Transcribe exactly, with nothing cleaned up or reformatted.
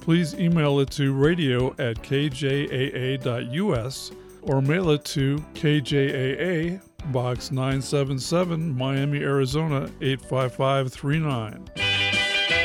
please email it to radio at k j a a dot u s or mail it to K J A A, Box nine seven seven, Miami, Arizona eight five five three nine.